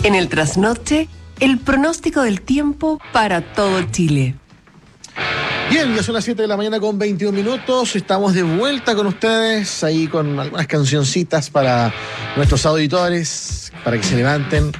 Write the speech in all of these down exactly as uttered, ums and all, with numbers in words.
En el trasnoche, el pronóstico del tiempo para todo Chile. Bien, ya son las siete de la mañana con veintiún minutos. Estamos de vuelta con ustedes, ahí con algunas cancioncitas para nuestros auditores, para que se levanten.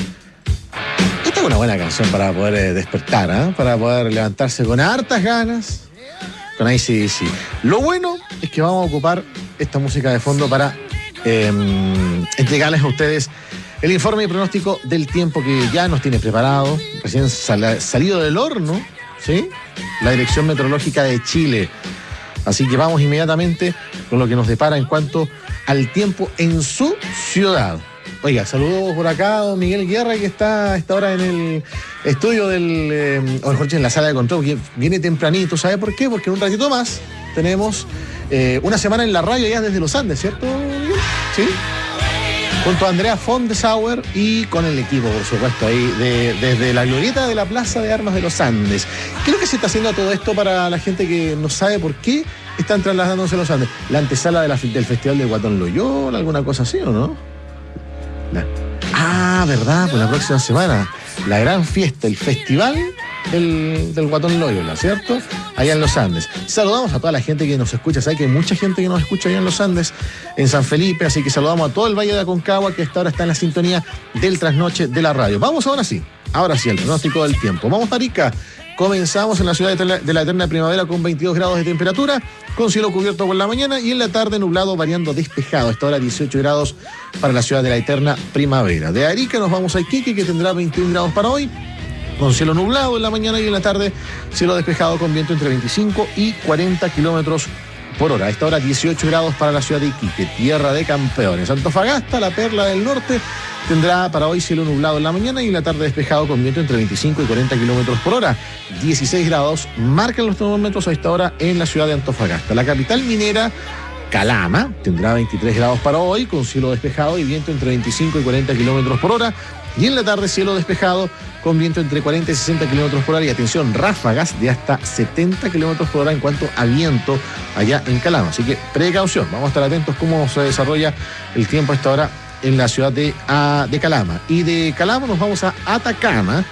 Esta es una buena canción para poder eh, despertar, ¿eh? Para poder levantarse con hartas ganas, con A C D C. Lo bueno es que vamos a ocupar esta música de fondo para eh, entregarles a ustedes el informe y pronóstico del tiempo que ya nos tiene preparado, recién sal- salido del horno, ¿sí? La Dirección Meteorológica de Chile. Así que vamos inmediatamente con lo que nos depara en cuanto al tiempo en su ciudad. Oiga, saludos por acá a don Miguel Guerra, que está a esta hora en el estudio del, eh, o mejor dicho, en la sala de control, que viene tempranito. ¿Sabe por qué? Porque en un ratito más tenemos eh, una semana en la radio ya desde los Andes, ¿cierto, Miguel? Sí. Junto a Andrea Fondesauer y con el equipo, por supuesto, ahí de, desde la glorieta de la Plaza de Armas de los Andes. ¿Qué es lo que se está haciendo a todo esto para la gente que no sabe por qué están trasladándose a los Andes? ¿La antesala de la, del Festival de Guatón Loyola, alguna cosa así o no? La, ah, verdad, pues la próxima semana, la gran fiesta, el festival del, del Guatón Loyola, ¿cierto? Allá en los Andes. Saludamos a toda la gente que nos escucha. Sabe que hay mucha gente que nos escucha allá en los Andes, en San Felipe, así que saludamos a todo el Valle de Aconcagua, que hasta ahora está en la sintonía del trasnoche de la radio. Vamos ahora sí, ahora sí, el pronóstico del tiempo. Vamos a Arica. Comenzamos en la ciudad de la eterna primavera con veintidós grados de temperatura, con cielo cubierto por la mañana y en la tarde nublado variando despejado. Hasta ahora dieciocho grados para la ciudad de la eterna primavera. De Arica nos vamos a Iquique, que tendrá veintiún grados para hoy, con cielo nublado en la mañana y en la tarde cielo despejado con viento entre veinticinco y cuarenta kilómetros por hora. A esta hora dieciocho grados para la ciudad de Iquique, tierra de campeones. Antofagasta, la perla del norte, tendrá para hoy cielo nublado en la mañana y en la tarde despejado con viento entre veinticinco y cuarenta kilómetros por hora. dieciséis grados marcan los termómetros a esta hora en la ciudad de Antofagasta. La capital minera, Calama, tendrá veintitrés grados para hoy, con cielo despejado y viento entre veinticinco y cuarenta kilómetros por hora. Y en la tarde cielo despejado con viento entre cuarenta y sesenta kilómetros por hora. Y atención, ráfagas de hasta setenta kilómetros por hora en cuanto a viento allá en Calama. Así que precaución, vamos a estar atentos cómo se desarrolla el tiempo a esta hora en la ciudad de, uh, de Calama. Y de Calama nos vamos a Atacama,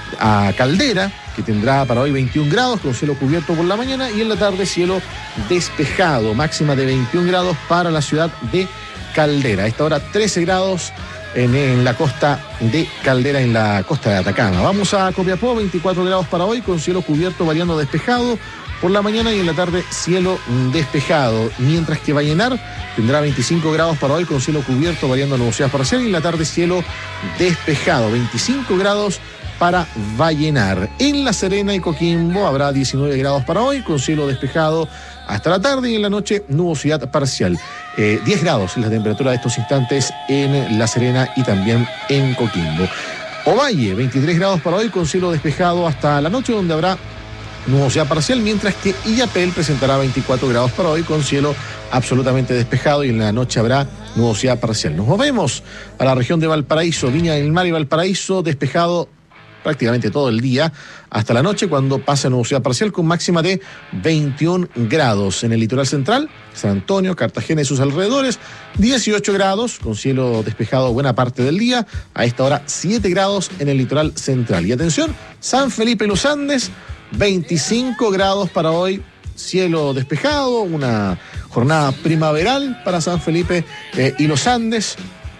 a Caldera, que tendrá para hoy veintiún grados con cielo cubierto por la mañana y en la tarde cielo despejado, máxima de veintiún grados para la ciudad de Caldera. A esta hora trece grados en, en la costa de Caldera, en la costa de Atacama. Vamos a Copiapó, veinticuatro grados para hoy con cielo cubierto variando despejado por la mañana y en la tarde cielo despejado, mientras que Vallenar tendrá veinticinco grados para hoy con cielo cubierto variando nubosidad parcial y en la tarde cielo despejado, veinticinco grados para Vallenar. En La Serena y Coquimbo habrá diecinueve grados para hoy con cielo despejado hasta la tarde y en la noche nubosidad parcial. Eh, diez grados es la temperatura de estos instantes en La Serena y también en Coquimbo. Ovalle, veintitrés grados para hoy con cielo despejado hasta la noche, donde habrá nubosidad parcial, mientras que Illapel presentará veinticuatro grados para hoy con cielo absolutamente despejado y en la noche habrá nubosidad parcial. Nos movemos a la región de Valparaíso, Viña del Mar y Valparaíso, despejado prácticamente todo el día hasta la noche, cuando pasa nubosidad parcial con máxima de veintiún grados. En el litoral central, San Antonio, Cartagena y sus alrededores, dieciocho grados con cielo despejado buena parte del día. A esta hora siete grados en el litoral central. Y atención, San Felipe y los Andes, veinticinco grados para hoy, cielo despejado, una jornada primaveral para San Felipe eh, y los Andes,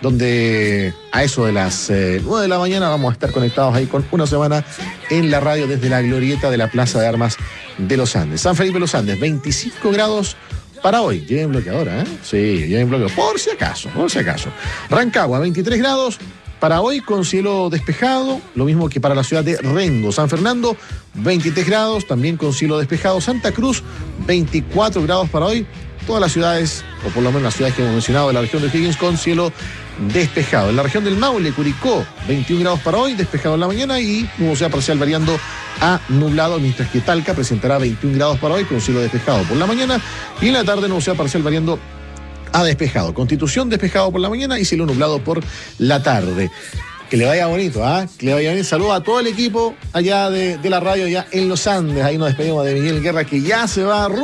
donde a eso de las eh, nueve de la mañana vamos a estar conectados ahí con una semana en la radio desde la glorieta de la Plaza de Armas de los Andes. San Felipe y los Andes, veinticinco grados para hoy. Lleven bloqueadora, ¿eh? Sí, lleven bloqueadora, por si acaso, por si acaso. Rancagua, veintitrés grados para hoy con cielo despejado, lo mismo que para la ciudad de Rengo. San Fernando, veintitrés grados, también con cielo despejado. Santa Cruz, veinticuatro grados para hoy. Todas las ciudades, o por lo menos las ciudades que hemos mencionado de la región de Higgins, con cielo despejado. En la región del Maule, Curicó, veintiún grados para hoy, despejado en la mañana y nubosidad parcial variando a nublado, mientras que Talca presentará veintiún grados para hoy con cielo despejado por la mañana y en la tarde nubosidad parcial variando a despejado. Constitución despejado por la mañana y cielo nublado por la tarde. Que le vaya bonito, ¿ah? ¿eh? Que le vaya bien. Saludos a todo el equipo allá de, de la radio, allá en los Andes. Ahí nos despedimos de Miguel Guerra, que ya se va a